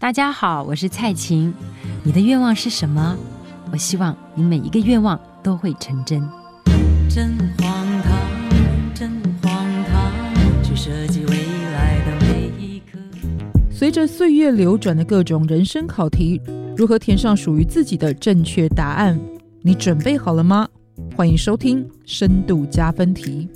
大家好，我是蔡琴。你的愿望是什么？我希望你每一个愿望都会成真。真荒唐，真荒唐，去设计未来的每一刻。 随着岁月流转的各种人生考题，如何填上属于自己的正确答案？你准备好了吗？欢迎收听深度加分题。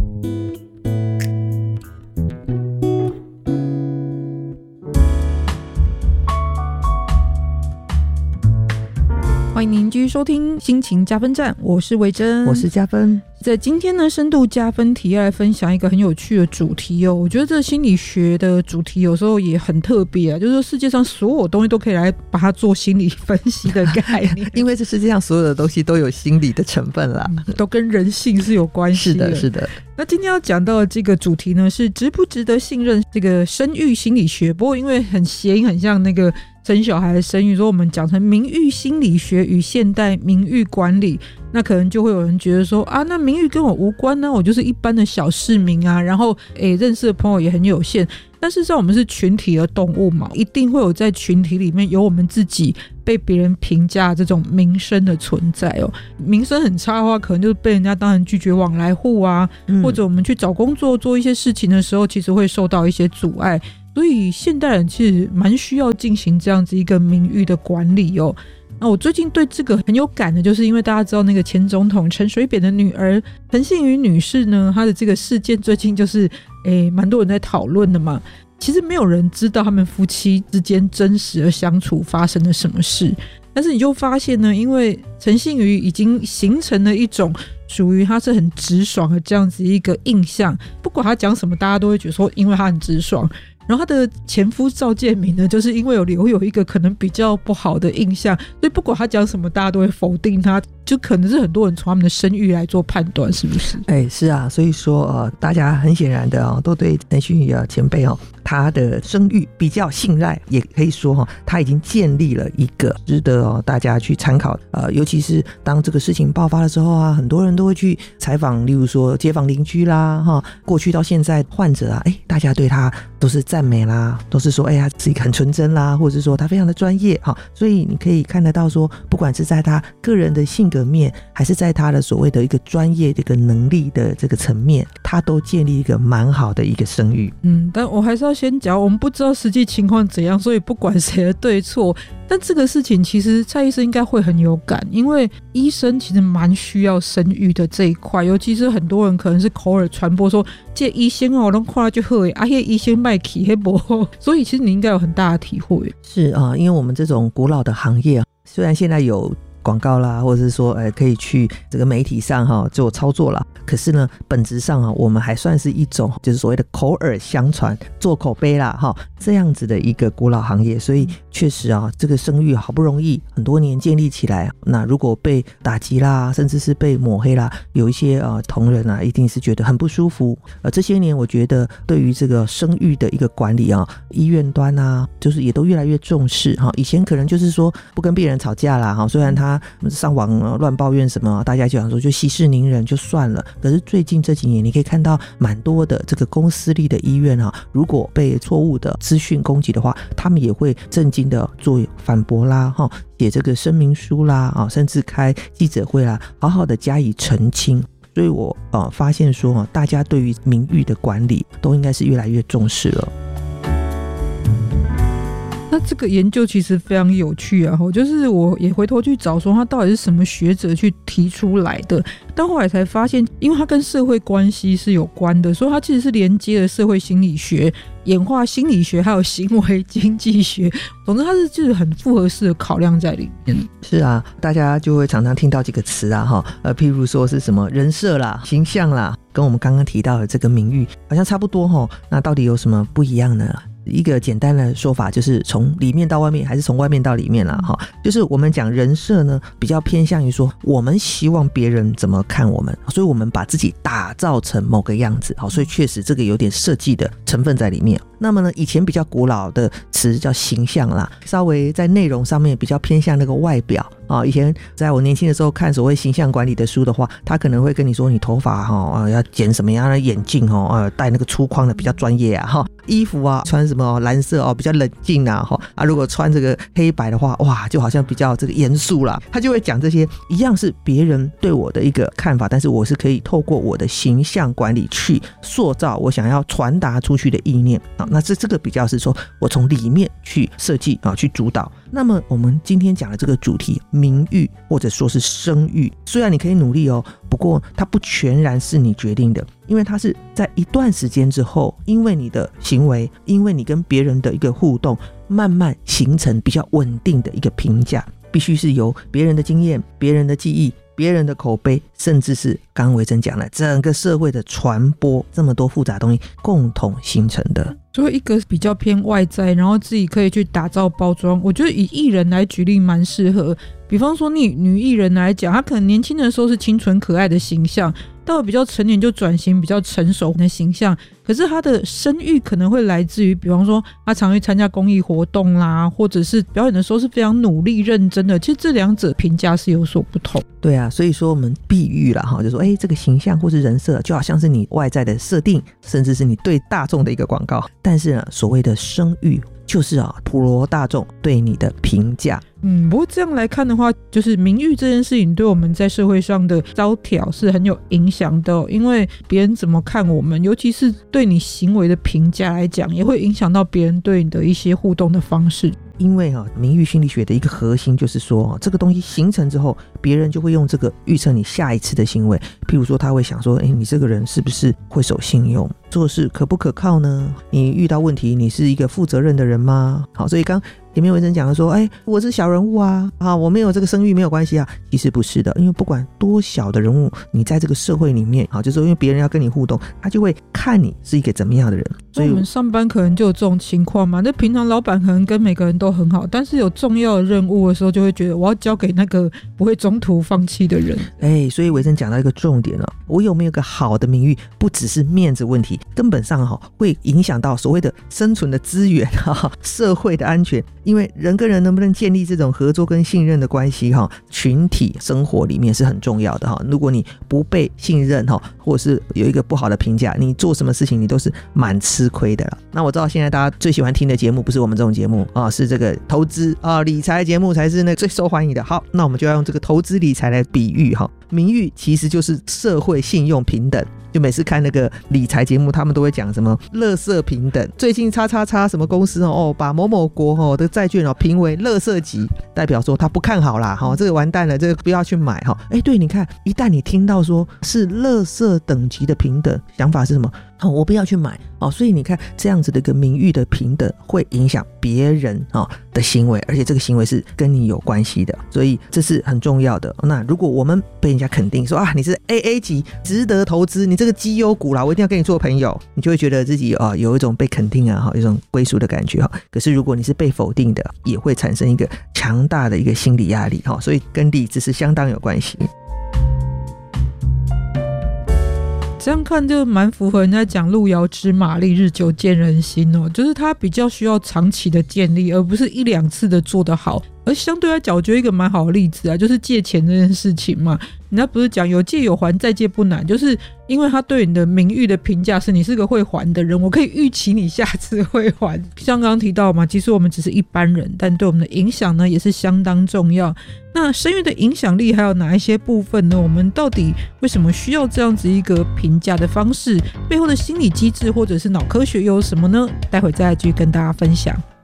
欢迎您继续收听心情加分站，我是维珍， 我是加分。 在今天呢，深度加分题要来分享一个很有趣的主题哦。我觉得这心理学的主题有时候也很特别啊，就是说世界上所有东西都可以来把它做心理分析的概念因为这世界上所有的东西都有心理的成分啦， 都跟人性是有关系的。 是的，是的。 那今天要讲到的这个主题呢，是值不值得信任这个生育心理学。不过因为很谐音，很像那个生小孩的生育，说我们讲成名誉心理学与现代名誉管理，那可能就会有人觉得说啊，那名誉跟我无关呢，我就是一般的小市民啊，然后认识的朋友也很有限。但事实上我们是群体的动物嘛，一定会有在群体里面有我们自己被别人评价这种名声的存在哦。名声很差的话，可能就是被人家当成拒绝往来户啊，或者我们去找工作做一些事情的时候，其实会受到一些阻碍。所以现代人其实蛮需要进行这样子一个名誉的管理哦。那我最近对这个很有感的，就是因为大家知道那个前总统陈水扁的女儿陈信妤女士呢，她的这个事件最近就是蛮多人在讨论的嘛。其实没有人知道他们夫妻之间真实的相处发生了什么事，但是你就发现呢，因为陈信妤已经形成了一种属于他是很直爽的这样子一个印象，不管他讲什么大家都会觉得说因为他很直爽。然后他的前夫赵建明呢，就是因为留有一个可能比较不好的印象，所以不管他讲什么大家都会否定他，就可能是很多人从他们的声誉来做判断，是不是？ 是啊，所以说大家很显然的都对陈信妤前辈他的声誉比较信赖，也可以说他已经建立了一个值得大家去参考尤其是当这个事情爆发的时候啊，很多人都会去采访，例如说街坊邻居啦过去到现在患者啊，大家对他都是赞美啦，都是说他是一个很纯真啦，或者是说他非常的专业所以你可以看得到说，不管是在他个人的性格面，还是在他的所谓的一个专业的一个能力的这个层面，他都建立一个蛮好的一个声誉。 但我还是要先讲，我们不知道实际情况怎样，所以不管谁的对错，但这个事情其实蔡医生应该会很有感，因为医生其实蛮需要声誉的这一块，尤其是很多人可能是口耳传播说这医生都看了就好那医生卖气那没，所以其实你应该有很大的体会。 是因为我们这种古老的行业虽然现在有广告啦，或者是说可以去这个媒体上做操作啦，可是呢本质上我们还算是一种就是所谓的口耳相传做口碑啦这样子的一个古老行业，所以确实这个声誉好不容易很多年建立起来，那如果被打击啦，甚至是被抹黑啦，有一些同仁一定是觉得很不舒服。这些年我觉得对于这个声誉的一个管理医院端就是也都越来越重视以前可能就是说不跟病人吵架啦虽然他上网乱抱怨什么，大家就想说就息事宁人就算了，可是最近这几年你可以看到蛮多的这个公私立的医院如果被错误的资讯攻击的话，他们也会正经的做反驳啦写这个声明书啦甚至开记者会啦，好好的加以澄清。所以我发现说大家对于名誉的管理都应该是越来越重视了。 那这个研究其实非常有趣就是我也回头去找说它到底是什么学者去提出来的，但后来才发现因为它跟社会关系是有关的，所以它其实是连接了社会心理学、演化心理学还有行为经济学，总之它是就是很复合式的考量在里面。 是啊，大家就会常常听到几个词譬如说是什么人设啦、形象啦，跟我们刚刚提到的这个名誉好像差不多那到底有什么不一样呢？一个简单的说法就是从里面到外面还是从外面到里面啦就是我们讲人设呢比较偏向于说我们希望别人怎么看我们，所以我们把自己打造成某个样子所以确实这个有点设计的成分在里面。 那么呢，以前比较古老的词叫形象啦，稍微在内容上面比较偏向那个外表啊。以前在我年轻的时候看所谓形象管理的书的话，他可能会跟你说你头发要剪什么样的眼镜戴那个粗框的比较专业啊，衣服啊穿什么蓝色比较冷静啊，如果穿这个黑白的话，哇，就好像比较这个严肃啦。他就会讲这些一样是别人对我的一个看法，但是我是可以透过我的形象管理去塑造我想要传达出去的意念啊。那这个比较是说我从里面去设计啊，去主导。那么我们今天讲的这个主题名誉或者说是声誉，虽然你可以努力不过它不全然是你决定的，因为它是在一段时间之后，因为你的行为，因为你跟别人的一个互动，慢慢形成比较稳定的一个评价，必须是由别人的经验、别人的记忆、别人的口碑，甚至是刚刚维珍讲了整个社会的传播，这么多复杂的东西共同形成的。 所以一个比较偏外在，然后自己可以去打造包装，我觉得以艺人来举例蛮适合。比方说你女艺人来讲，她可能年轻的时候是清纯可爱的形象，到了比较成年就转型比较成熟的形象，可是她的声誉可能会来自于比方说她常会参加公益活动啦，或者是表演的时候是非常努力认真的，其实这两者评价是有所不同。 对啊，所以说我们比喻啦，就说这个形象或是人设就好像是你外在的设定，甚至是你对大众的一个广告，但是呢，所谓的声誉就是普罗大众对你的评价。 不过这样来看的话，就是名誉这件事情对我们在社会上的招挑是很有影响的因为别人怎么看我们，尤其是对你行为的评价来讲，也会影响到别人对你的一些互动的方式。 因为名誉心理学的一个核心就是说，这个东西形成之后，别人就会用这个预测你下一次的行为。譬如说他会想说，你这个人是不是会守信用，做事可不可靠呢？你遇到问题你是一个负责任的人吗？好，所以刚前面维珍讲的说，我是小人物啊，我没有这个声誉没有关系啊，其实不是的，因为不管多小的人物，你在这个社会里面，就是因为别人要跟你互动，他就会看你是一个怎么样的人。 所以我们上班可能就有这种情况嘛，那平常老板可能跟每个人都很好，但是有重要的任务的时候，就会觉得我要交给那个不会中途放弃的人。 所以维珍讲到一个重点我有没有个好的名誉，不只是面子问题，根本上会影响到所谓的生存的资源社会的安全。因为人跟人能不能建立这种合作跟信任的关系群体生活里面是很重要的如果你不被信任或者是有一个不好的评价，你做什么事情你都是蛮吃亏的啦。那我知道现在大家最喜欢听的节目不是我们这种节目是这个投资理财节目才是那最受欢迎的。好，那我们就要用这个投资理财来比喻名誉其实就是社会信用平等。就每次看那个理财节目，他们都会讲什么垃圾平等，最近叉叉叉什么公司把某某国的债券评为垃圾级，代表说他不看好啦这个完蛋了，这个不要去买对，你看一旦你听到说是垃圾等级的平等，想法是什么？我不要去买所以你看这样子的一个名誉的平等会影响别人的行为，而且这个行为是跟你有关系的，所以这是很重要的。那如果我们被人家肯定说你是 AA 级值得投资，你这个绩优股啦，我一定要跟你做朋友，你就会觉得自己有一种被肯定有一种归属的感觉可是如果你是被否定的，也会产生一个强大的一个心理压力所以跟理智是相当有关系。 这样看就蛮符合人家讲路遥知马力，日久见人心就是它比较需要长期的建立，而不是一两次的做得好。而相对来讲，我觉得一个蛮好的例子就是借钱这件事情嘛。人家不是讲有借有还，再借不难，就是因为他对你的名誉的评价是你是个会还的人，我可以预期你下次会还。像刚刚提到嘛，其实我们只是一般人，但对我们的影响呢也是相当重要。那声誉的影响力还有哪一些部分呢？我们到底为什么需要这样子一个评价的方式？背后的心理机制或者是脑科学又有什么呢？待会再来继续跟大家分享。